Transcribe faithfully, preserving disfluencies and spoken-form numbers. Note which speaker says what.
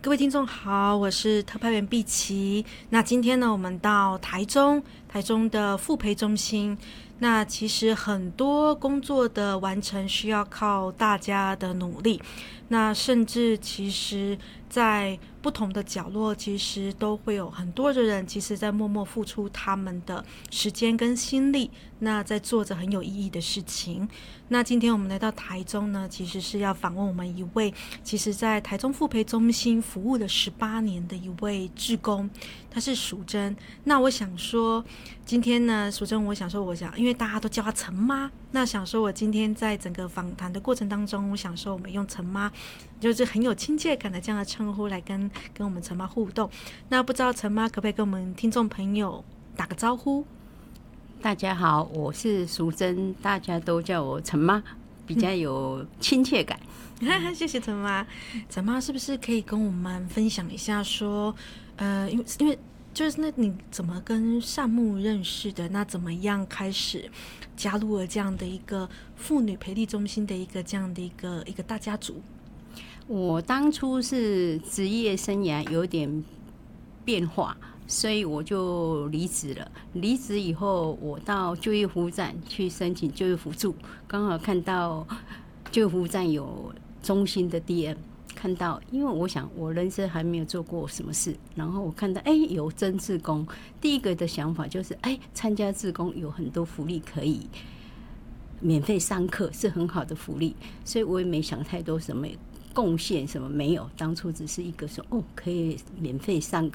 Speaker 1: 各位听众好，我是特派员碧琪。那今天呢，我们到台中，台中的复培中心。那其实很多工作的完成需要靠大家的努力，那甚至其实在不同的角落，其实都会有很多的人，其实在默默付出他们的时间跟心力，那在做着很有意义的事情。那今天我们来到台中呢，其实是要访问我们一位其实在台中复培中心服务了十八年的一位志工，他是淑珍。那我想说今天呢，淑珍我想说我想因为大家都叫她陈妈，那想说我今天在整个访谈的过程当中，我想说我们用陈妈就是很有亲切感的这样的称呼来跟跟我们陈妈互动。那不知道陈妈可不可以跟我们听众朋友打个招呼？
Speaker 2: 大家好，我是淑珍，大家都叫我陈妈，比较有亲切感。
Speaker 1: 嗯、谢谢陈妈。陈妈是不是可以跟我们分享一下说，呃，因为因为就是那你怎么跟善牧认识的？那怎么样开始加入了这样的一个妇女培力中心的一个这样的一个一个大家族？
Speaker 2: 我当初是职业生涯有点变化，所以我就离职了。离职以后，我到就业服务站去申请就业辅助，刚好看到就业服务站有中心的 D M， 看到，因为我想我人生还没有做过什么事，然后我看到哎有征志工，第一个的想法就是哎参加志工有很多福利可以。免费上课是很好的福利，所以我也没想太多什么贡献什么没有，当初只是一个说哦可以免费上课。